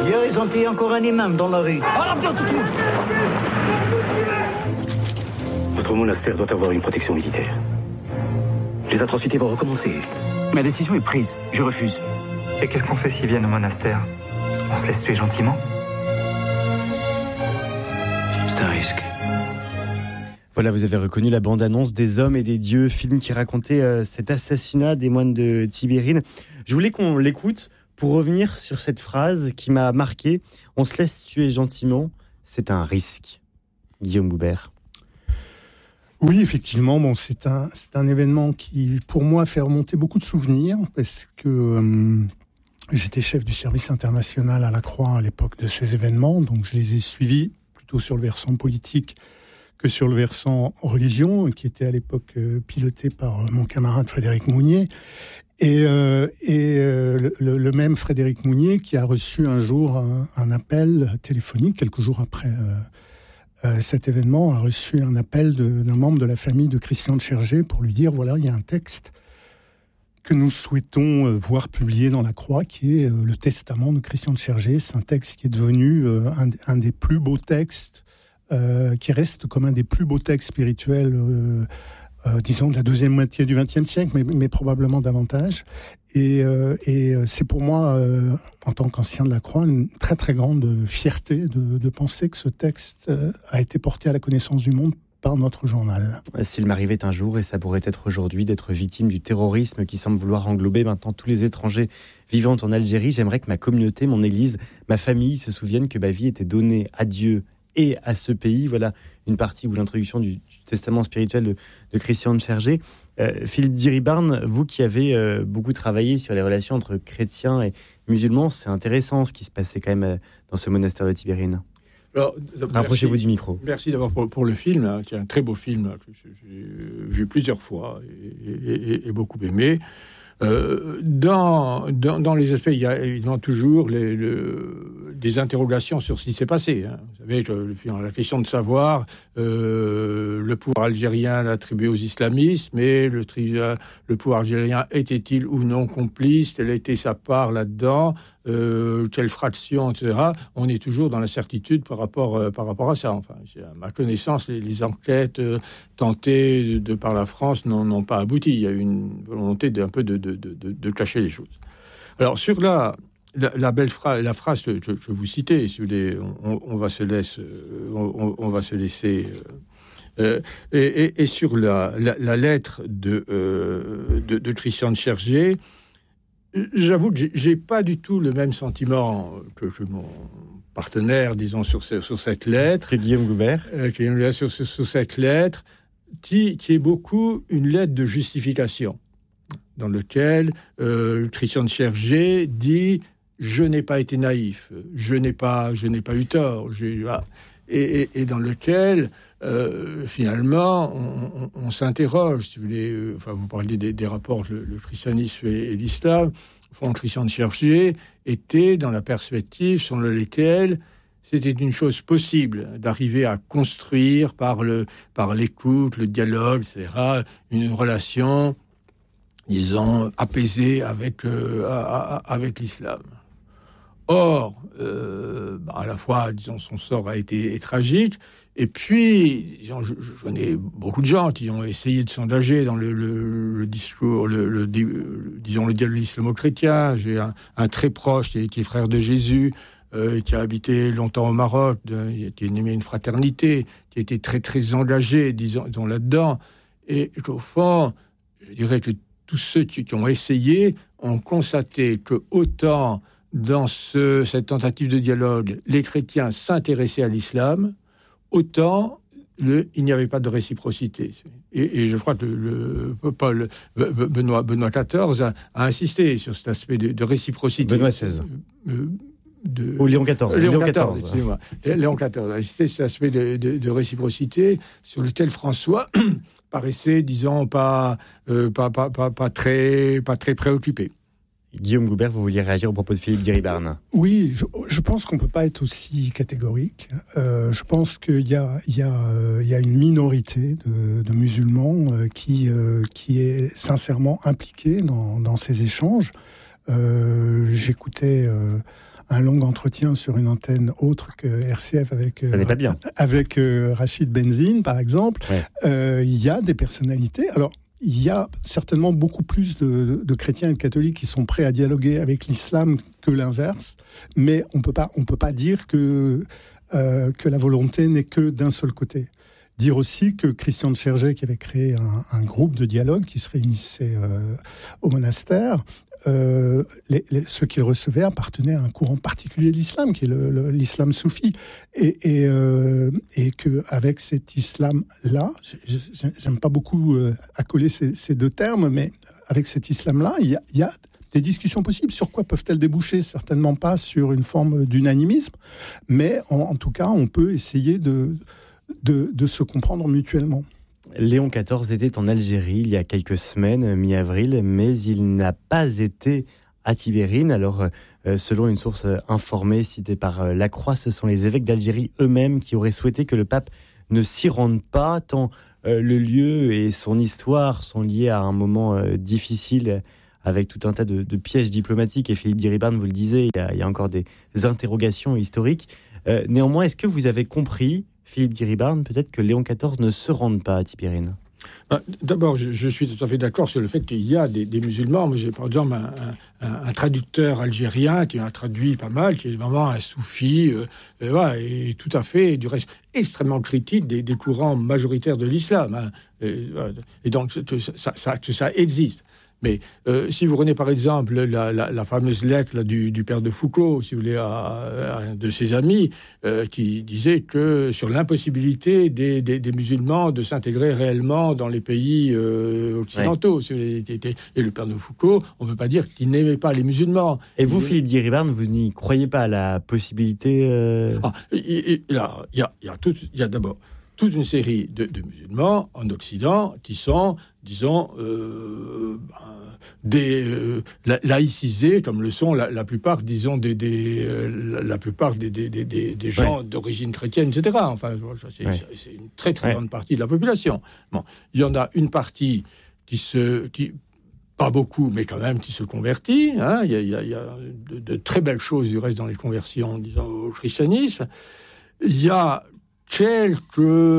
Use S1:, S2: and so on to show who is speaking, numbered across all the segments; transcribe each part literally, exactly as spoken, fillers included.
S1: Hier, ils ont tué encore un imam dans la rue.
S2: Votre monastère doit avoir une protection militaire. Les atrocités vont recommencer.
S3: Ma décision est prise. Je refuse.
S4: Et qu'est-ce qu'on fait s'ils viennent au monastère? On se laisse tuer gentiment?
S3: C'est un risque.
S5: Voilà, vous avez reconnu la bande-annonce des Hommes et des Dieux, film qui racontait euh, cet assassinat des moines de Tibérine. Je voulais qu'on l'écoute pour revenir sur cette phrase qui m'a marqué. On se laisse tuer gentiment, c'est un risque. Guillaume Goubert.
S6: Oui, effectivement, bon, c'est un, c'est un événement qui, pour moi, fait remonter beaucoup de souvenirs, parce que euh, j'étais chef du service international à la Croix à l'époque de ces événements, donc je les ai suivis plutôt sur le versant politique que sur le versant religion, qui était à l'époque euh, piloté par euh, mon camarade Frédéric Mounier. Et, euh, et euh, le, le même Frédéric Mounier qui a reçu un jour un, un appel téléphonique, quelques jours après euh, euh, cet événement, a reçu un appel de, d'un membre de la famille de Christian de Chergé pour lui dire, voilà, il y a un texte que nous souhaitons euh, voir publié dans la Croix, qui est euh, le testament de Christian de Chergé. C'est un texte qui est devenu euh, un, un des plus beaux textes, euh, qui reste comme un des plus beaux textes spirituels euh, Euh, disons de la deuxième moitié du vingtième siècle, mais, mais probablement davantage. Et, euh, et c'est pour moi, euh, en tant qu'ancien de la Croix, une très très grande fierté de, de penser que ce texte euh, a été porté à la connaissance du monde par notre journal.
S5: S'il m'arrivait un jour, et ça pourrait être aujourd'hui, d'être victime du terrorisme qui semble vouloir englober maintenant tous les étrangers vivant en Algérie, j'aimerais que ma communauté, mon église, ma famille se souviennent que ma vie était donnée à Dieu et à ce pays. Voilà une partie ou l'introduction du, du testament spirituel de, de Christian de Chergé. Euh, Philippe Diribarne, vous qui avez euh, beaucoup travaillé sur les relations entre chrétiens et musulmans, c'est intéressant ce qui se passait quand même euh, dans ce monastère de Tibérine.
S7: Alors,
S5: rapprochez-vous
S7: merci,
S5: du micro.
S7: Merci d'abord pour, pour le film, hein, qui est un très beau film hein, que j'ai vu plusieurs fois et, et, et, et beaucoup aimé. Euh, dans, dans, dans les aspects, il y a évidemment toujours les, le, des interrogations sur ce qui s'est passé. Hein. Vous savez, le, la question de savoir euh, le pouvoir algérien l'attribuer aux islamistes, mais le, le pouvoir algérien était-il ou non complice? Quelle était sa part là-dedans? Euh, quelle fraction, et cetera. On est toujours dans l'incertitude par rapport, euh, par rapport à ça. Enfin, à ma connaissance, les, les enquêtes euh, tentées de, de par la France n'ont, n'ont pas abouti. Il y a eu une volonté d'un peu de, de, de, de cacher les choses. Alors, sur la, la, la belle phrase, la phrase que je, je vous citais, si vous voulez, on, on, va se laisser, on, on va se laisser euh, et, et, et sur la, la, la lettre de, euh, de, de Christian de Chergé, j'avoue que j'ai, j'ai pas du tout le même sentiment que, que mon partenaire, disons, sur, ce, sur cette lettre.
S5: C'est Guillaume Goubert.
S7: Euh, sur, sur, sur cette lettre, qui, qui est beaucoup une lettre de justification, dans laquelle euh, Christian de Chergé dit « Je n'ai pas été naïf, je n'ai pas, je n'ai pas eu tort. » et, et, et dans lequel... Euh, finalement, on, on, on s'interroge, si vous voulez. Euh, enfin, vous parliez des, des rapports, le, le christianisme et, et l'islam. Au fond, Christian de Chergé était dans la perspective selon laquelle c'était une chose possible d'arriver à construire par, le, par l'écoute, le dialogue, et cetera, une relation, disons, apaisée avec, euh, à, à, avec l'islam. Or, euh, bah, à la fois, disons, son sort a été tragique. Et puis, disons, je, je connais beaucoup de gens qui ont essayé de s'engager dans le, le, le discours, le, le, le, disons, le dialogue islamo-chrétien. J'ai un, un très proche qui est, qui est frère de Jésus, euh, qui a habité longtemps au Maroc, de, qui a aimé une fraternité, qui a été très, très engagé, disons, disons là-dedans. Et qu'au fond, je dirais que tous ceux qui, qui ont essayé ont constaté que autant dans ce, cette tentative de dialogue, les chrétiens s'intéressaient à l'islam, autant le, il n'y avait pas de réciprocité. Et, et je crois que le, Paul, Benoît, Benoît quatorze a, a insisté sur cet aspect de, de réciprocité.
S5: Benoît seize.
S7: Euh, de,
S5: Ou Léon quatorze.
S7: Léon
S5: Léon
S7: quatorze,
S5: quatorze.
S7: excusez-moi. Léon quatorze a insisté sur cet aspect de, de, de réciprocité sur lequel François paraissait, disons, pas, euh, pas, pas, pas, pas, très, pas très préoccupé.
S5: Guillaume Goubert, vous vouliez réagir au propos de Philippe Diribarne?
S6: Oui, je, je pense qu'on ne peut pas être aussi catégorique. Euh, je pense qu'il y a, il y a, il y a une minorité de, de musulmans euh, qui, euh, qui est sincèrement impliquée dans, dans ces échanges. Euh, j'écoutais euh, un long entretien sur une antenne autre que R C F avec,
S5: Ça n'est pas bien.
S6: avec euh, Rachid Benzine, par exemple.
S5: Ouais.
S6: Euh, il y a des personnalités. Alors, il y a certainement beaucoup plus de, de chrétiens et de catholiques qui sont prêts à dialoguer avec l'islam que l'inverse, mais on peut pas, on peut pas dire que, euh, que la volonté n'est que d'un seul côté. Dire aussi que Christian de Chergé, qui avait créé un, un groupe de dialogue qui se réunissait euh, au monastère, euh, les, les, ceux qu'il recevait appartenaient à un courant particulier de l'islam, qui est le, le, l'islam soufi, et, et, euh, et qu'avec cet islam-là, j'aime pas beaucoup euh, accoler ces, ces deux termes, mais avec cet islam-là, il y a, il y a des discussions possibles. Sur quoi peuvent-elles déboucher ? Certainement pas sur une forme d'unanimisme, mais en, en tout cas, on peut essayer de De, de se comprendre mutuellement.
S5: Léon quatorze était en Algérie il y a quelques semaines, mi-avril, mais il n'a pas été à Tibérine. Alors, euh, selon une source informée citée par euh, La Croix, ce sont les évêques d'Algérie eux-mêmes qui auraient souhaité que le pape ne s'y rende pas, tant euh, le lieu et son histoire sont liés à un moment euh, difficile, avec tout un tas de, de pièges diplomatiques. Et Philippe Diribarne vous le disait, il y a, il y a encore des interrogations historiques. Euh, néanmoins, est-ce que vous avez compris, Philippe Diribarne, peut-être que Léon quatorze ne se rende pas à Tibérine ?
S7: D'abord, je, je suis tout à fait d'accord sur le fait qu'il y a des, des musulmans. Moi, j'ai par exemple un, un, un traducteur algérien qui a traduit pas mal, qui est vraiment un soufi, euh, et, voilà, et tout à fait, du reste, extrêmement critique des, des courants majoritaires de l'islam. Hein. Et, et donc, ça, ça, ça existe. Mais euh, si vous prenez par exemple la, la, la fameuse lettre là, du, du père de Foucault, si vous voulez, à, à un de ses amis, euh, qui disait que sur l'impossibilité des, des, des musulmans de s'intégrer réellement dans les pays euh, occidentaux. Ouais. Et le père de Foucault, on ne peut pas dire qu'il n'aimait pas les musulmans.
S5: Et vous,
S7: il...
S5: Philippe Diribarne, vous n'y croyez pas à la possibilité euh...
S7: ah, il y a, il y a, il y a, tout, il y a d'abord toute une série de, de musulmans en Occident qui sont, disons, euh, des euh, laïcisés, comme le sont la, la plupart, disons, des, des euh, la plupart des, des, des, des gens ouais. d'origine chrétienne, et cetera. Enfin, c'est, ouais. c'est une très très ouais. grande partie de la population. Bon, il y en a une partie qui se, qui pas beaucoup, mais quand même qui se convertit. Hein. Il y a, il y a, il y a de, de très belles choses du reste dans les conversions, disons, au christianisme. Il y a quelques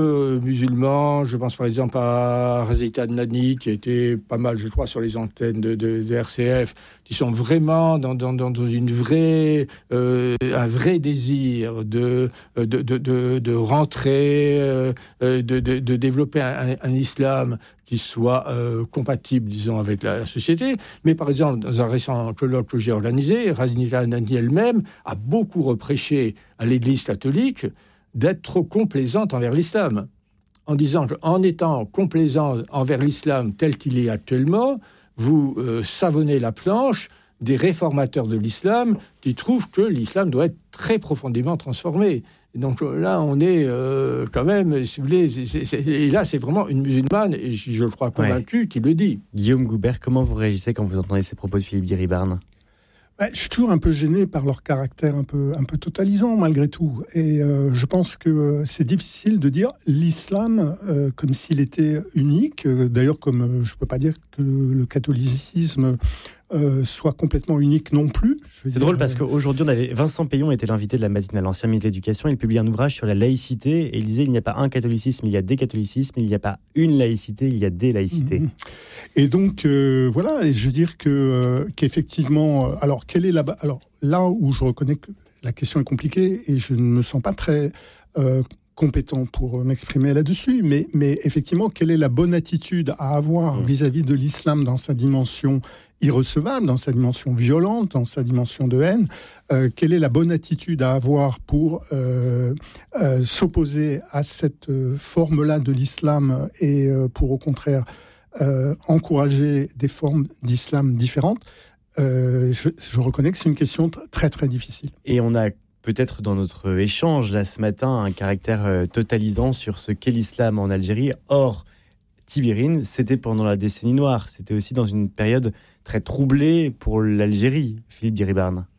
S7: musulmans, je pense par exemple à Razita Nani, qui était pas mal, je crois, sur les antennes de, de, de R C F, qui sont vraiment dans, dans, dans une vraie, euh, un vrai désir de, de, de, de, de rentrer, euh, de, de, de développer un, un islam qui soit euh, compatible, disons, avec la, la société. Mais par exemple, dans un récent colloque que j'ai organisé, Razita Nani elle-même a beaucoup reproché à l'Église catholique d'être trop complaisante envers l'islam, en disant qu'en étant complaisant envers l'islam tel qu'il est actuellement, vous euh, savonnez la planche des réformateurs de l'islam qui trouvent que l'islam doit être très profondément transformé. Et donc là, on est euh, quand même, si vous voulez, c'est, c'est, c'est, et là, c'est vraiment une musulmane, et je, je le crois convaincu, ouais. qui le dit.
S5: Guillaume Goubert, comment vous réagissez quand vous entendez ces propos de Philippe Diribarne ?
S6: Ouais, je suis toujours un peu gêné par leur caractère un peu, un peu totalisant, malgré tout. Et euh, je pense que euh, c'est difficile de dire l'islam euh, comme s'il était unique. Euh, d'ailleurs, comme euh, je ne peux pas dire que le, le catholicisme euh, soit complètement unique non plus.
S5: C'est dire, drôle parce qu'aujourd'hui, on avait Vincent Payon était l'invité de la matinale, l'ancien ministre de l'Éducation. Il publie un ouvrage sur la laïcité et il disait il n'y a pas un catholicisme, il y a des catholicismes, il n'y a pas une laïcité, il y a des laïcités. Mmh.
S6: Et donc, euh, voilà, et je veux dire que, euh, qu'effectivement... Euh, alors, quelle est la... Alors, là où je reconnais que la question est compliquée et je ne me sens pas très... Euh, compétent pour m'exprimer là-dessus, mais, mais effectivement, quelle est la bonne attitude à avoir mmh. vis-à-vis de l'islam dans sa dimension irrecevable, dans sa dimension violente, dans sa dimension de haine, euh, quelle est la bonne attitude à avoir pour euh, euh, s'opposer à cette euh, forme-là de l'islam et euh, pour au contraire euh, encourager des formes d'islam différentes, euh, je, je reconnais que c'est une question t- très très difficile.
S5: Et on a peut-être dans notre échange là ce matin un caractère euh, totalisant sur ce qu'est l'islam en Algérie. Or, Tibérine, c'était pendant la décennie noire. C'était aussi dans une période très troublée pour l'Algérie, Philippe Diribarne.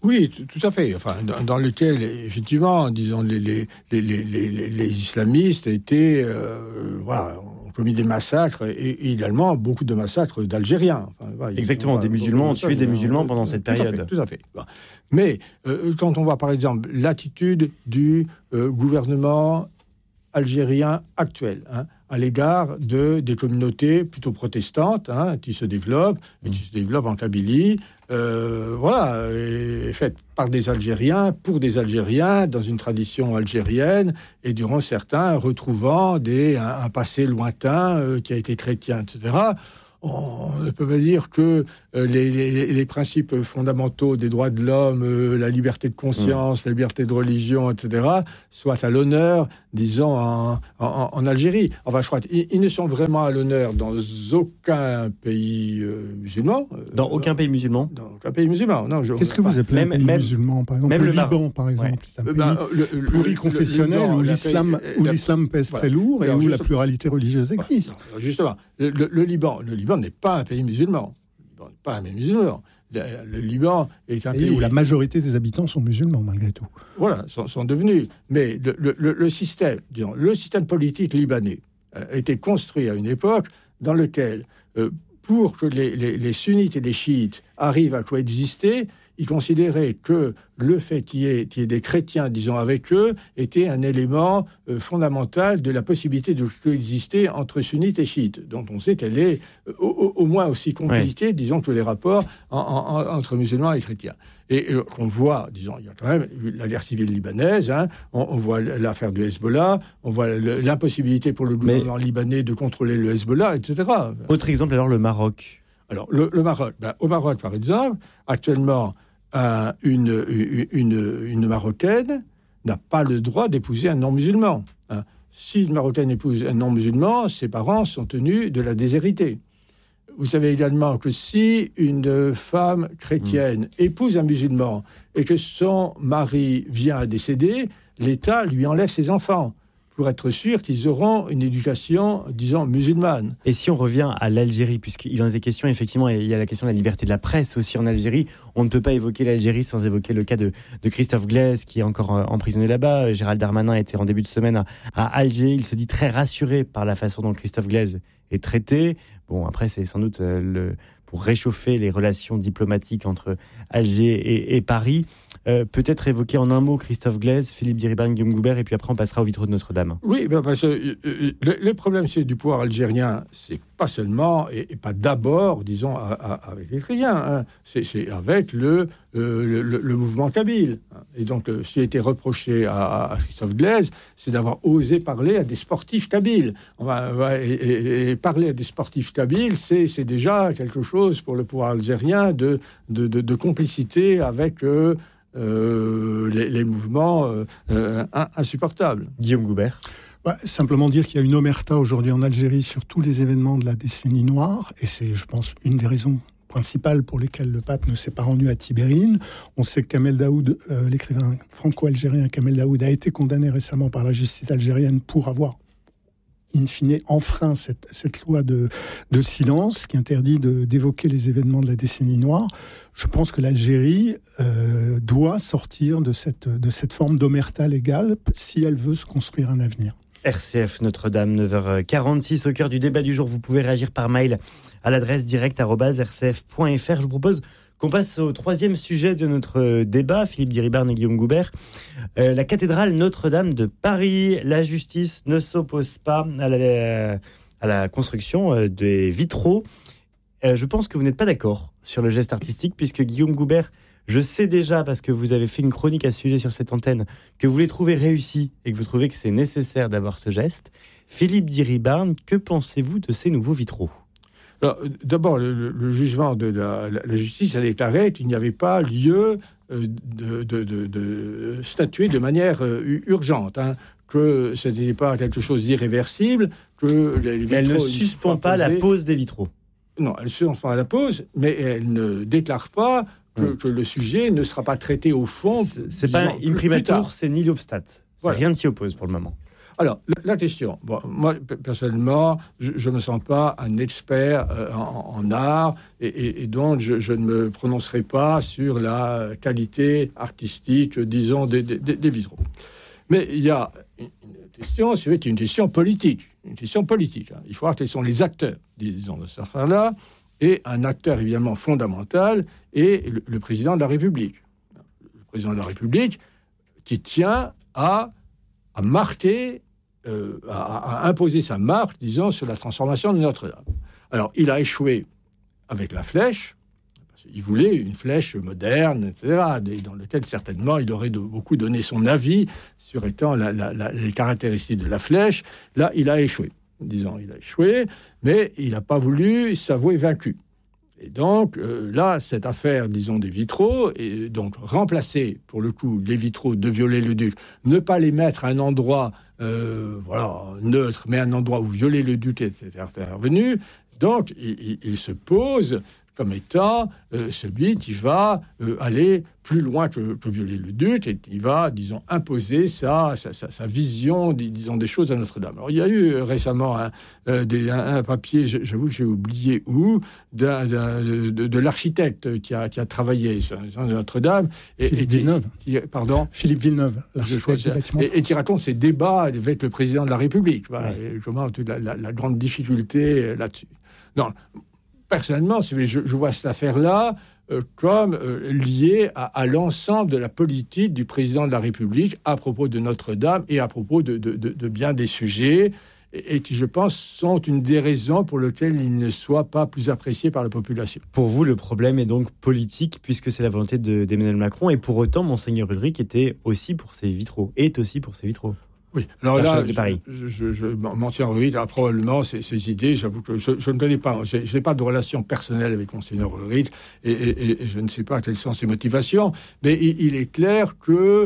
S7: Oui, tout, tout à fait. Enfin, dans, dans lequel, effectivement, disons, les, les, les, les, les, les islamistes étaient, euh, voilà, ont commis des massacres et, et également beaucoup de massacres d'Algériens. Enfin, voilà,
S5: Exactement, des musulmans ont tué des musulmans pendant cette période.
S7: Tout à fait. Tout à fait. Mais euh, quand on voit, par exemple, l'attitude du euh, gouvernement algérien actuel, hein, à l'égard de, des communautés plutôt protestantes, hein, qui se développent, et qui se développent en Kabylie, euh, voilà, est faite par des Algériens, pour des Algériens, dans une tradition algérienne, et durant certains retrouvant des, un, un passé lointain euh, qui a été chrétien, et cetera. On ne peut pas dire que euh, les, les, les principes fondamentaux des droits de l'homme, euh, la liberté de conscience, mmh. la liberté de religion, et cetera, soient à l'honneur, disons, en, en, en Algérie. Enfin, je crois qu'ils ils ne sont vraiment à l'honneur dans aucun pays euh, musulman.
S5: Dans euh, aucun pays musulman
S7: Dans aucun pays musulman, non. Je,
S6: Qu'est-ce que vous appelez même, un pays même, musulman, par exemple même le, le Liban, par exemple, ouais. c'est un pays ben, le, pluriconfessionnel le, le, où, l'islam, pays, où la, l'islam pèse voilà. très lourd et alors, où la pluralité religieuse existe.
S7: Voilà, justement, le, le, le Liban, le Liban n'est pas un pays musulman. Le Liban n'est pas un pays musulman. Le, le Liban est un pays, pays
S6: où la majorité des habitants sont musulmans, malgré tout.
S7: Voilà, sont, sont devenus. Mais le, le, le, le système, disons, le système politique libanais a été construit à une époque dans laquelle, euh, pour que les, les, les sunnites et les chiites arrivent à coexister, ils considéraient que le fait qu'il y ait, qu'il y ait des chrétiens, disons, avec eux, était un élément euh, fondamental de la possibilité de coexister entre sunnites et chiites, dont on sait qu'elle est euh, au, au moins aussi compliquée, ouais. disons, que les rapports en, en, entre musulmans et chrétiens. Et euh, on voit, disons, il y a quand même la guerre civile libanaise, hein, on, on voit l'affaire du Hezbollah, on voit le, l'impossibilité pour le gouvernement Mais... libanais de contrôler le Hezbollah, et cetera.
S5: Autre exemple, alors, le Maroc.
S7: Alors, le, le Maroc, ben, au Maroc, par exemple, actuellement, euh, une, une, une Marocaine n'a pas le droit d'épouser un non-musulman. Hein. Si une Marocaine épouse un non-musulman, ses parents sont tenus de la déshériter. Vous savez également que si une femme chrétienne mmh. épouse un musulman et que son mari vient à décéder, l'État lui enlève ses enfants, pour être sûr qu'ils auront une éducation, disons, musulmane.
S5: Et si on revient à l'Algérie, puisqu'il en était question, effectivement, il y a la question de la liberté de la presse aussi en Algérie. On ne peut pas évoquer l'Algérie sans évoquer le cas de, de Christophe Glaise, qui est encore euh, emprisonné là-bas. Gérald Darmanin était en début de semaine à, à Alger. Il se dit très rassuré par la façon dont Christophe Glaise est traité. Bon, après, c'est sans doute euh, le, pour réchauffer les relations diplomatiques entre Alger et, et Paris. Euh, peut-être évoquer en un mot Christophe Glaise, Philippe Diribarne, Guillaume Goubert, et puis après on passera au vitraux de Notre-Dame.
S7: Oui, ben parce que euh, le, le problème c'est du pouvoir algérien, c'est pas seulement et, et pas d'abord, disons, à, à, avec les chrétiens, hein. c'est, c'est avec le, euh, le, le mouvement kabyle. Et donc, euh, ce qui a été reproché à, à Christophe Glaise, c'est d'avoir osé parler à des sportifs kabyles. On va, on va, et, et, et parler à des sportifs kabyles, c'est, c'est déjà quelque chose pour le pouvoir algérien de, de, de, de complicité avec euh, euh, les, les mouvements euh, euh, insupportables.
S5: Guillaume Goubert.
S6: Bah, simplement dire qu'il y a une omerta aujourd'hui en Algérie sur tous les événements de la décennie noire, et c'est, je pense, une des raisons principales pour lesquelles le pape ne s'est pas rendu à Tibérine. On sait que Kamel Daoud, euh, l'écrivain franco-algérien Kamel Daoud, a été condamné récemment par la justice algérienne pour avoir, in fine, enfreint cette, cette loi de, de silence qui interdit de, d'évoquer les événements de la décennie noire. Je pense que l'Algérie euh, doit sortir de cette, de cette forme d'omerta légale si elle veut se construire un avenir.
S5: R C F Notre-Dame, neuf heures quarante-six, au cœur du débat du jour. Vous pouvez réagir par mail à l'adresse direct arobase r c f point f r. Je vous propose qu'on passe au troisième sujet de notre débat, Philippe Diribarne et Guillaume Goubert. Euh, la cathédrale Notre-Dame de Paris. La justice ne s'oppose pas à la, à la construction des vitraux. Euh, je pense que vous n'êtes pas d'accord sur le geste artistique, puisque Guillaume Goubert, je sais déjà, parce que vous avez fait une chronique à ce sujet sur cette antenne, que vous les trouvez réussis et que vous trouvez que c'est nécessaire d'avoir ce geste. Philippe Diribarne, que pensez-vous de ces nouveaux vitraux ?
S7: Alors, d'abord, le, le jugement de la, la, la justice a déclaré qu'il n'y avait pas lieu euh, de, de, de, de statuer de manière euh, urgente, hein, que ce n'était pas quelque chose d'irréversible, que les vitraux...
S5: Elle ne suspend pas la pose des vitraux.
S7: Non, elle ne suspend pas la pose, mais elle ne déclare pas que, mmh. que le sujet ne sera pas traité au fond.
S5: C'est, c'est pas une primature, c'est ni l'obstat. Voilà. Rien ne s'y oppose pour le moment.
S7: Alors, la, la question, bon, moi, personnellement, je ne me sens pas un expert euh, en, en art, et, et, et donc je, je ne me prononcerai pas sur la qualité artistique, disons, des, des, des vitraux. Mais il y a une question, c'est une question politique, une question politique. Hein. Il faut voir quels sont les acteurs, disons, de cette affaire-là, et un acteur évidemment fondamental est le, le président de la République. Le président de la République qui tient à, à marquer, euh, à, à imposer sa marque, disons, sur la transformation de Notre-Dame. Alors, il a échoué avec la flèche. Il voulait une flèche moderne, et cetera, dans laquelle certainement il aurait de, beaucoup donné son avis sur étant la, la, la, les caractéristiques de la flèche. Là, il a échoué. Disons, il a échoué, mais il n'a pas voulu s'avouer vaincu. Et donc, euh, là, cette affaire, disons, des vitraux, et donc remplacer, pour le coup, les vitraux de Viollet-le-Duc, ne pas les mettre à un endroit, euh, voilà, neutre, mais un endroit où Viollet-le-Duc était intervenu. Donc, il, il, il se pose comme étant euh, celui qui va euh, aller plus loin que, que Viollet-le-Duc et qui va, disons, imposer sa, sa, sa, sa vision, disons, des choses à Notre-Dame. Alors, il y a eu récemment un, euh, des, un, un papier, j'avoue que j'ai oublié où, d'un, d'un, de, de l'architecte qui a, qui a travaillé sur, sur Notre-Dame. Et,
S6: Philippe
S7: et qui,
S6: Villeneuve.
S7: Qui, pardon
S6: Philippe Villeneuve, l'architecte du bâtiment.
S7: Et, et qui raconte ses débats avec le président de la République. Voilà,
S6: ouais.
S7: Et comment toute la, la, la grande difficulté là-dessus. Non. Personnellement, je, je vois cette affaire-là euh, comme euh, liée à, à l'ensemble de la politique du président de la République à propos de Notre-Dame et à propos de, de, de, de bien des sujets, et, et qui, je pense, sont une des raisons pour lesquelles il ne soit pas plus apprécié par la population.
S5: Pour vous, le problème est donc politique, puisque c'est la volonté de, d'Emmanuel Macron, et pour autant, Monseigneur Ulrich était aussi pour ses vitraux, est aussi pour ses vitraux.
S7: Oui, alors là,
S5: de Paris.
S7: je, je, je m'en tiens Ulrich, ah, probablement ces, ces idées, j'avoue que je, je ne connais pas, je n'ai pas de relation personnelle avec Monseigneur Ulrich, et, et, et je ne sais pas quelles sont ses motivations, mais il, il est clair que,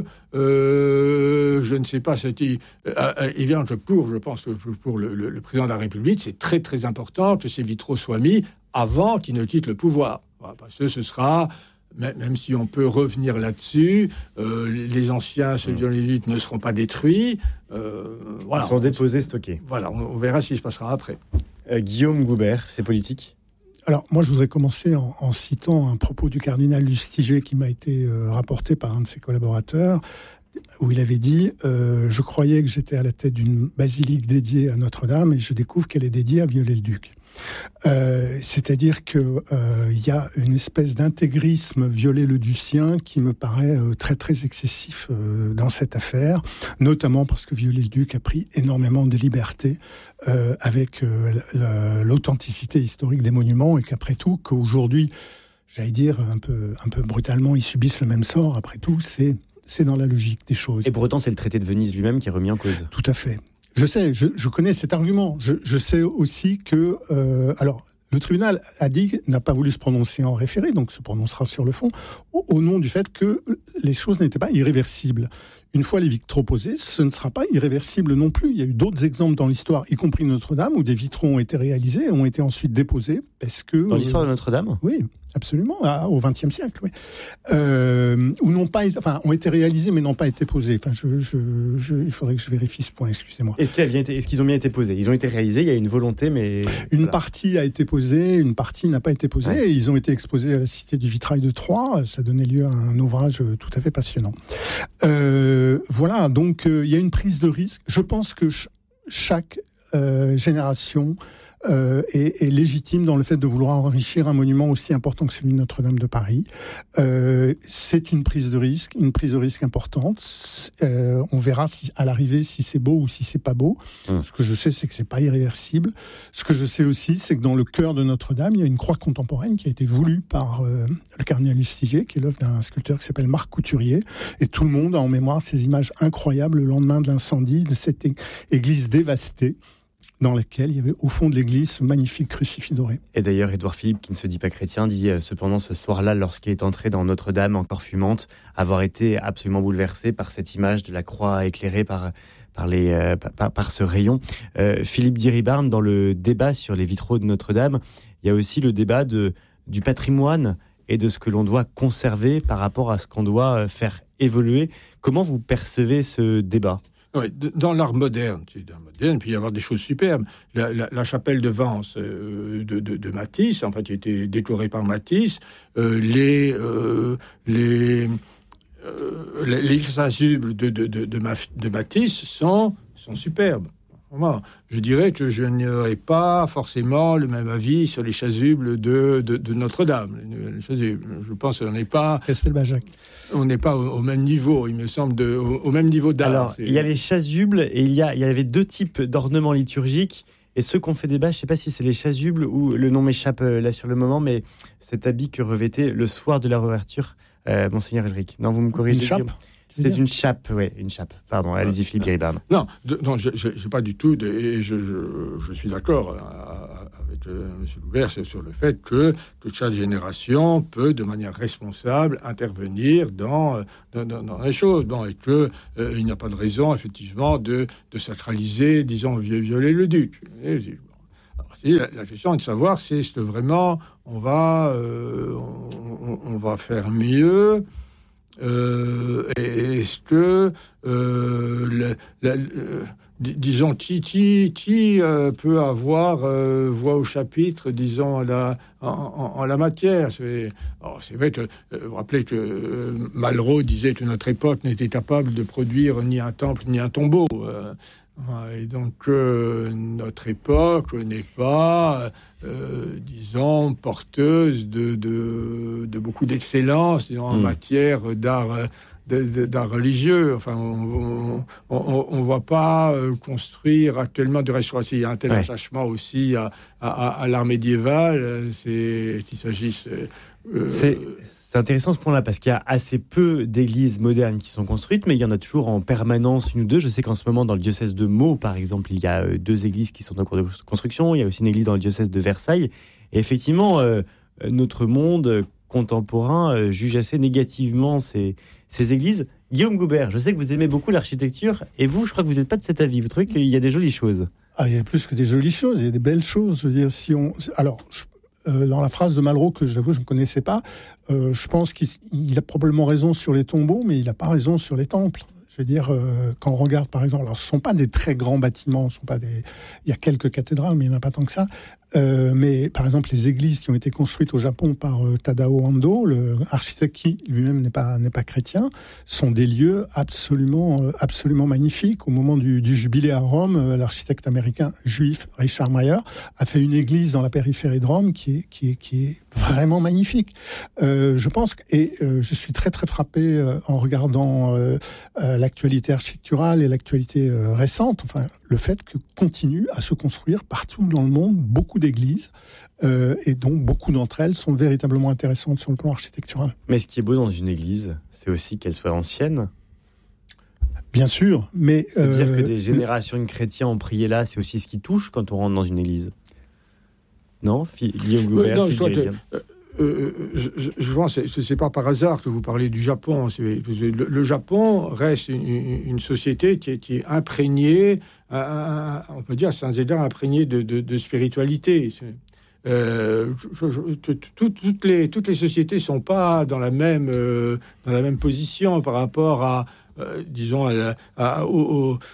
S7: euh, je ne sais pas, c'est, euh, évidemment que pour, je pense que pour le, le, le président de la République, c'est très très important que ces vitraux soient mis avant qu'il ne quitte le pouvoir, voilà, parce que ce sera... Même si on peut revenir là-dessus, euh, les anciens, ceux de l'élite, ne seront pas détruits. Euh, voilà.
S5: Ils sont déposés, stockés.
S7: Voilà, on, on verra ce qui se passera après.
S5: Euh, Guillaume Goubert, c'est politique ?
S6: Alors, moi, je voudrais commencer en, en citant un propos du cardinal Lustiger qui m'a été euh, rapporté par un de ses collaborateurs, où il avait dit euh, « Je croyais que j'étais à la tête d'une basilique dédiée à Notre-Dame et je découvre qu'elle est dédiée à Viollet-le-Duc. » Euh, c'est-à-dire qu'il euh, y a une espèce d'intégrisme Viollet-le-Ducien qui me paraît euh, très très excessif euh, dans cette affaire, notamment parce que Viollet-le-Duc a pris énormément de liberté euh, avec euh, la, l'authenticité historique des monuments, et qu'après tout, qu'aujourd'hui, j'allais dire un peu, un peu brutalement, ils subissent le même sort, après tout, c'est, c'est dans la logique des choses.
S5: Et pour autant, c'est le traité de Venise lui-même qui est remis en cause.
S6: Tout à fait. Je sais, je, je connais cet argument. Je, je sais aussi que, euh, alors, le tribunal a dit, n'a pas voulu se prononcer en référé, donc se prononcera sur le fond, au, au nom du fait que les choses n'étaient pas irréversibles. Une fois les vitraux posés, ce ne sera pas irréversible non plus. Il y a eu d'autres exemples dans l'histoire, y compris Notre-Dame, où des vitraux ont été réalisés et ont été ensuite déposés parce que...
S5: Dans l'histoire
S6: euh,
S5: de Notre-Dame ?
S6: Oui, absolument, à, au vingtième siècle, oui. Euh, ou n'ont pas été, enfin, ont été réalisés mais n'ont pas été posés. Enfin, je, je, je, il faudrait que je vérifie ce point, excusez-moi.
S5: Est-ce, qu'il a bien été, est-ce qu'ils ont bien été posés ? Ils ont été réalisés, il y a une volonté, mais...
S6: Une
S5: voilà.
S6: partie a été posée, une partie n'a pas été posée, ouais. Et ils ont été exposés à la Cité du Vitrail de Troyes. Ça donnait lieu à un ouvrage tout à fait passionnant. Euh, voilà, donc il euh, y a une prise de risque. Je pense que ch- chaque euh, génération euh, est, est légitime dans le fait de vouloir enrichir un monument aussi important que celui de Notre-Dame de Paris. Euh, c'est une prise de risque, une prise de risque importante. Euh, on verra si, à l'arrivée si c'est beau ou si c'est pas beau. Mmh. Ce que je sais, c'est que c'est pas irréversible. Ce que je sais aussi, c'est que dans le cœur de Notre-Dame, il y a une croix contemporaine qui a été voulue par euh, le cardinal Lustiger, qui est l'œuvre d'un sculpteur qui s'appelle Marc Couturier. Et tout le monde a en mémoire ces images incroyables le lendemain de l'incendie de cette é- église dévastée, dans laquelle il y avait au fond de l'église ce magnifique crucifix doré.
S5: Et d'ailleurs, Édouard Philippe, qui ne se dit pas chrétien, dit euh, cependant ce soir-là, lorsqu'il est entré dans Notre-Dame encore fumante, avoir été absolument bouleversé par cette image de la croix éclairée par, par, les, euh, par, par ce rayon. Euh, Philippe Diribarne, dans le débat sur les vitraux de Notre-Dame, il y a aussi le débat de, du patrimoine et de ce que l'on doit conserver par rapport à ce qu'on doit faire évoluer. Comment vous percevez ce débat ?
S7: Oui, dans l'art moderne, c'est l'art moderne, puis il y avoir des choses superbes. La, la, la chapelle de Vence euh, de, de, de Matisse, en fait, qui a été décorée par Matisse. Euh, les, euh, les, euh, les, les chasubles de, de, de, de, de Matisse sont, sont superbes. Moi, je dirais que je n'aurais pas forcément le même avis sur les chasubles de, de, de Notre-Dame. Les chasubles. Je pense qu'on n'est pas...
S6: Castelbajac.
S7: On n'est pas au, au même niveau, il me semble, de, au, au même niveau d'art.
S5: Alors,
S7: c'est...
S5: il y a les chasubles et il y, a, il y avait deux types d'ornements liturgiques. Et ceux qu'on fait débat, je ne sais pas si c'est les chasubles ou le nom m'échappe euh, là sur le moment, mais cet habit que revêtait le soir de la réouverture, euh, Monseigneur Ulrich. Non, vous me corrigez.
S6: Une chape.
S5: C'est une chape, oui, une chape. Pardon, allez-y, Philippe Guéribard.
S7: Non, de, non, je n'ai pas du tout, de, et je, je, je suis d'accord avec euh, M. Loubert sur le fait que, que chaque génération peut, de manière responsable, intervenir dans, dans, dans, dans les choses. Bon, et qu'il euh, n'y a pas de raison, effectivement, de, de sacraliser, disons, violer le duc. Et, alors, la, la question est de savoir si est-ce que vraiment on va, euh, on, on va faire mieux. Euh, est-ce que, euh, la, la, euh, disons, Titi, Titi euh, peut avoir euh, voix au chapitre, disons, la, en, en, en la matière. C'est, alors, c'est vrai que, euh, vous vous rappelez que euh, Malraux disait que notre époque n'était capable de produire ni un temple ni un tombeau. Euh, et donc, euh, notre époque n'est pas, euh, disons, porteuse de, de, de beaucoup d'excellence disons, en mmh. matière d'art, de, de, d'art religieux. Enfin, on ne va pas euh, construire actuellement de restauration. Il y a un tel ouais. attachement aussi à, à, à l'art médiéval. C'est, qu'il s'agisse... Euh,
S5: c'est, c'est intéressant ce point-là parce qu'il y a assez peu d'églises modernes qui sont construites, mais il y en a toujours en permanence une ou deux. Je sais qu'en ce moment, dans le diocèse de Meaux, par exemple, il y a deux églises qui sont en cours de construction. Il y a aussi une église dans le diocèse de Versailles. Et effectivement, euh, notre monde contemporain euh, juge assez négativement ces, ces églises. Guillaume Goubert, je sais que vous aimez beaucoup l'architecture, et vous, je crois que vous n'êtes pas de cet avis. Vous trouvez qu'il y a des jolies choses?
S6: Ah, il y a plus que des jolies choses, il y a des belles choses. Je veux dire, si on... Alors... Je... Euh, dans la phrase de Malraux, que j'avoue, je ne connaissais pas, euh, je pense qu'il il a probablement raison sur les tombeaux, mais il n'a pas raison sur les temples. Je veux dire, euh, quand on regarde, par exemple, alors ce ne sont pas des très grands bâtiments, ce sont pas des... il y a quelques cathédrales, mais il n'y en a pas tant que ça. Euh, mais par exemple, les églises qui ont été construites au Japon par euh, Tadao Ando, l'architecte qui lui-même n'est pas, n'est pas chrétien, sont des lieux absolument, euh, absolument magnifiques. Au moment du, du jubilé à Rome, euh, l'architecte américain juif Richard Mayer a fait une église dans la périphérie de Rome qui est, qui est, qui est vraiment magnifique. Euh, je pense que, et euh, je suis très très frappé euh, en regardant euh, euh, l'actualité architecturale et l'actualité euh, récente, enfin le fait que continue à se construire partout dans le monde beaucoup d'églises euh, et dont beaucoup d'entre elles sont véritablement intéressantes sur le plan architectural.
S5: Mais ce qui est beau dans une église, c'est aussi qu'elle soit ancienne.
S6: Bien sûr, mais...
S5: C'est-à-dire
S6: euh,
S5: que des générations de chrétiens ont prié là, c'est aussi ce qui touche quand on rentre dans une église. Non, Guillaume Goubert,
S7: non, je, que, euh, euh, je, je pense que ce n'est pas par hasard que vous parlez du Japon. Le, le Japon reste une, une société qui est, qui est imprégnée, euh, on peut dire sans égard imprégnée de, de, de spiritualité. Euh, je, je, tout, toutes, les, toutes les sociétés ne sont pas dans la, même, euh, dans la même position par rapport à, euh, disons, à, la, à, au, au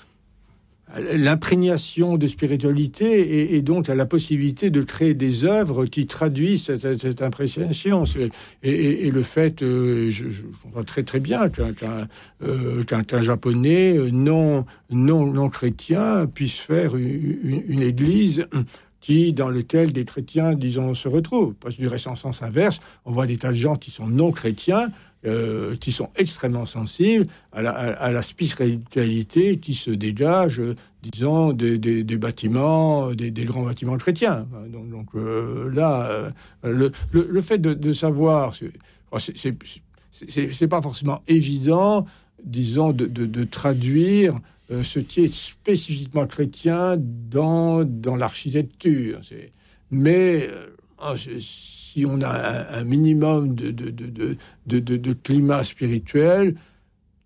S7: l'imprégnation de spiritualité et, et donc à la possibilité de créer des œuvres qui traduisent cette, cette imprégnation. Et, et, et le fait, euh, je, je vois très très bien qu'un, qu'un, euh, qu'un, qu'un japonais non, non, non chrétien puisse faire une, une, une église qui, dans lequel des chrétiens, disons, se retrouvent. Parce que du reste, en sens inverse, on voit des tas de gens qui sont non chrétiens, Euh, qui sont extrêmement sensibles à la, à, à la spiritualité qui se dégage, disons, des, des, des bâtiments, des, des grands bâtiments chrétiens. Donc, donc euh, là, euh, le, le, le fait de, de savoir, c'est, c'est, c'est, c'est pas forcément évident, disons, de, de, de traduire euh, ce qui est spécifiquement chrétien dans, dans l'architecture. C'est, mais euh, c'est, si on a un minimum de, de, de, de, de, de climat spirituel,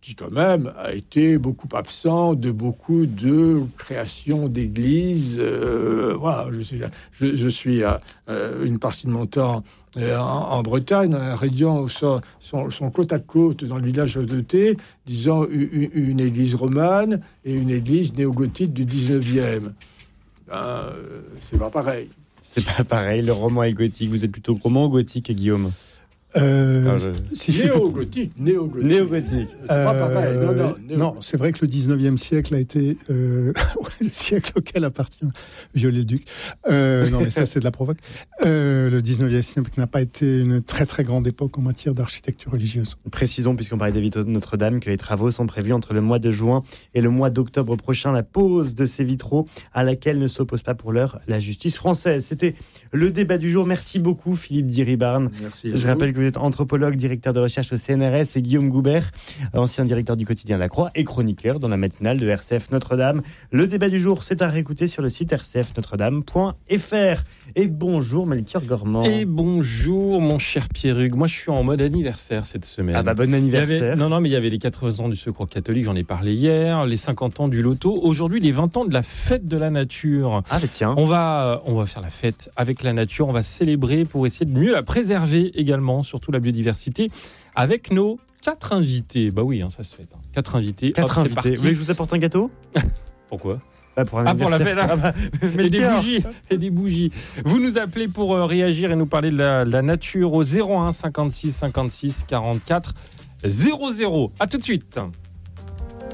S7: qui quand même a été beaucoup absent de beaucoup de créations d'églises. Euh, voilà, je suis, je, je suis à euh, une partie de mon temps euh, en, en Bretagne, à Rédion, où sont, sont, sont côte à côte dans le village de Thé, disons une, une église romane et une église néogothique du dix-neuvième. Ben, c'est pas pareil.
S5: C'est pas pareil, le roman est gothique. Vous êtes plutôt roman ou gothique, Guillaume?
S6: Euh,
S5: Ah, je...
S6: si je
S7: Néo-gothique, néo-gothique.
S5: Néo-gothique.
S7: C'est pas pareil. Non, non,
S6: Euh, non, c'est vrai que le dix-neuvième siècle a été euh, le siècle auquel appartient Viollet-le-Duc. Euh, non, mais ça, c'est de la provoque. Euh, le dix-neuvième siècle n'a pas été une très très grande époque en matière d'architecture religieuse.
S5: Précisons, puisqu'on parlait des vitraux de Notre-Dame, que les travaux sont prévus entre le mois de juin et le mois d'octobre prochain. La pose de ces vitraux, à laquelle ne s'oppose pas pour l'heure la justice française. C'était le débat du jour. Merci beaucoup, Philippe Diribarne.
S7: Merci.
S5: Je rappelle que vous êtes anthropologue, directeur de recherche au C N R S, et Guillaume Goubert, ancien directeur du quotidien La Croix et chroniqueur dans la matinale de R C F Notre-Dame. Le débat du jour, c'est à réécouter sur le site r c f notre dame point f r. Et bonjour Melchior Gormand.
S8: Et bonjour mon cher Pierrugue. Moi je suis en mode anniversaire cette semaine.
S5: Ah bah bon
S8: Il y
S5: anniversaire.
S8: avait, non non mais il y avait les quatre-vingts ans du Secours catholique, j'en ai parlé hier, les cinquante ans du loto, aujourd'hui les vingt ans de la fête de la nature.
S5: Ah bah tiens.
S8: On va, on va faire la fête avec la nature, on va célébrer pour essayer de mieux la préserver également, surtout la biodiversité, avec nos quatre invités. Bah oui, hein, ça se fait. Hein. Quatre invités.
S5: Quatre
S8: Hop,
S5: invités.
S8: c'est
S5: Vous voulez
S8: parti.
S5: que je vous apporte un gâteau?
S8: Pourquoi?
S5: Ah, pour, un
S8: Ah, pour la fête,
S5: anniversaire.
S8: ah.
S5: Ah bah,
S8: Et des
S5: Melchior.
S8: bougies, et des bougies. Vous nous appelez pour euh, réagir et nous parler de la, la nature au zéro un cinquante-six cinquante-six quarante-quatre zéro zéro. À tout de suite.